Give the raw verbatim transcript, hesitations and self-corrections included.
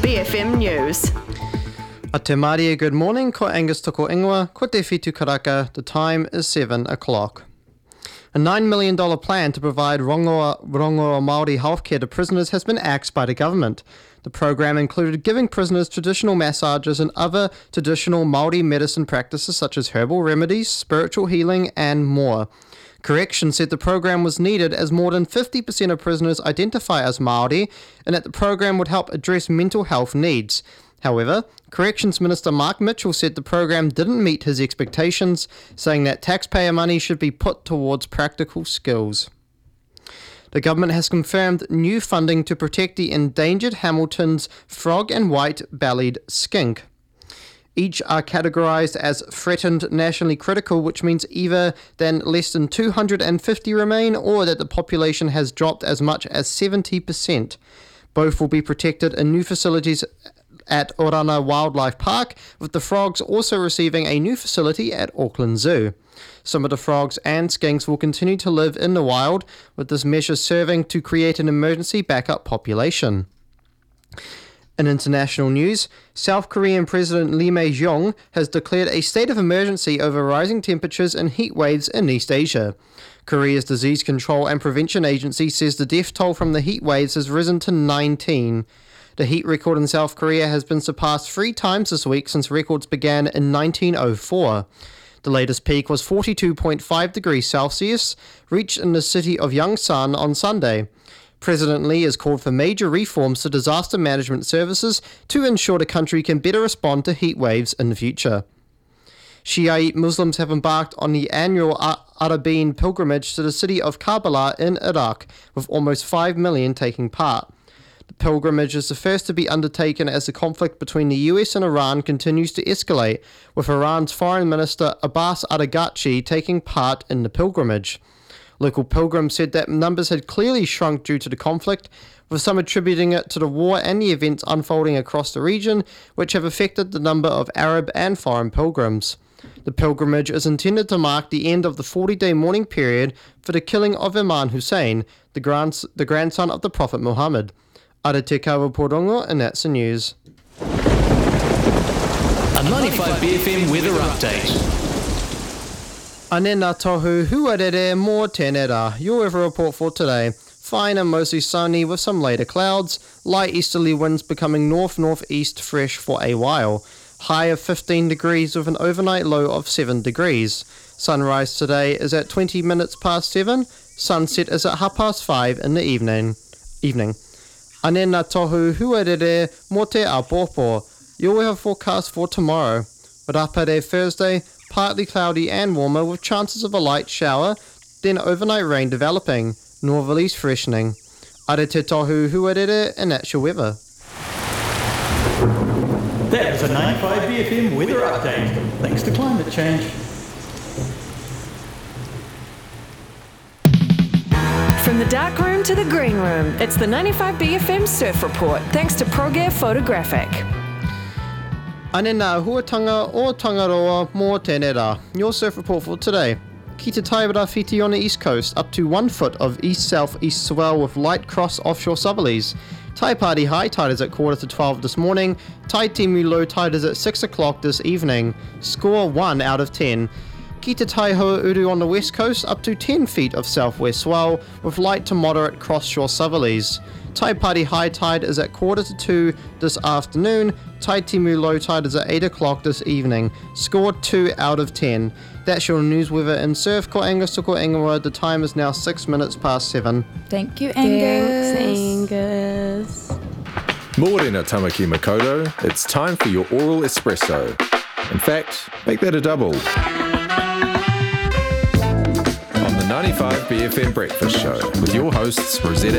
B F M News. A te Māria, good morning. Ko Angus toko ingoa. Ko te whitu karaka. The time is seven o'clock. A nine million dollars plan to provide rongoa, rongoa Māori healthcare to prisoners has been axed by the government. The program included giving prisoners traditional massages and other traditional Māori medicine practices such as herbal remedies, spiritual healing, and more. Corrections said the program was needed as more than fifty percent of prisoners identify as Māori and that the program would help address mental health needs. However, Corrections Minister Mark Mitchell said the program didn't meet his expectations, saying that taxpayer money should be put towards practical skills. The government has confirmed new funding to protect the endangered Hamilton's frog and white-bellied skink. Each are categorised as threatened nationally critical, which means either then less than two hundred fifty remain or that the population has dropped as much as seventy percent. Both will be protected in new facilities at Orana Wildlife Park, with the frogs also receiving a new facility at Auckland Zoo. Some of the frogs and skinks will continue to live in the wild, with this measure serving to create an emergency backup population. In international news, South Korean President Lee Jae-myung has declared a state of emergency over rising temperatures and heat waves in East Asia. Korea's Disease Control and Prevention Agency says the death toll from the heat waves has risen to nineteen. The heat record in South Korea has been surpassed three times this week since records began in nineteen oh four. The latest peak was forty-two point five degrees Celsius, reached in the city of Yongsan on Sunday. President Lee has called for major reforms to disaster management services to ensure the country can better respond to heat waves in the future. Shiite Muslims have embarked on the annual Arabeen pilgrimage to the city of Karbala in Iraq, with almost five million taking part. The pilgrimage is the first to be undertaken as the conflict between the U S and Iran continues to escalate, with Iran's Foreign Minister Abbas Araghchi taking part in the pilgrimage. Local pilgrims said that numbers had clearly shrunk due to the conflict, with some attributing it to the war and the events unfolding across the region, which have affected the number of Arab and foreign pilgrims. The pilgrimage is intended to mark the end of the forty-day mourning period for the killing of Imam Hussein, the, grand, the grandson of the Prophet Muhammad. Ara te kawa porongo, and that's the news. A ninety-five B F M weather update. Ane nā tohu huarere mō tēnei rā. Your weather report for today. Fine and mostly sunny with some later clouds. Light easterly winds becoming north-northeast fresh for a while. High of fifteen degrees with an overnight low of seven degrees. Sunrise today is at twenty minutes past seven. Sunset is at half past five in the evening. Evening. Ane nā tohu huarere mō te apopo. Your weather forecast for tomorrow. Rapare Thursday, partly cloudy and warmer with chances of a light shower, then overnight rain developing, northerlies freshening. Are te tohu huarere, and that's your weather. That was a ninety-five B F M weather update, thanks to climate change. From the dark room to the green room, it's the ninety-five B F M Surf Report, thanks to ProGear Photographic. Ane nā huatanga o Tangaroa mō tēnei rā. Your surf report for today. Ki te Taibara whiti on the east coast, up to one foot of east-south-east swell with light cross offshore southerlies. Taipāti high tide is at quarter to twelve this morning. Taitimu low tide is at six o'clock this evening. Score one out of ten. Ki te Taihoa Uru on the west coast, up to ten feet of southwest swell with light to moderate cross-shore southerlies. Taipāti high tide is at quarter to two this afternoon. Taitimu low tide is at eight o'clock this evening. Score two out of ten. That's your news weather and surf. Ko Angus toko ingoa. The time is now six minutes past seven. Thank you, Angus. Thanks, Angus. Morena Tamaki Makoto. It's time for your oral espresso. In fact, make that a double. On the ninety-five B F M Breakfast Show with your hosts Rosetta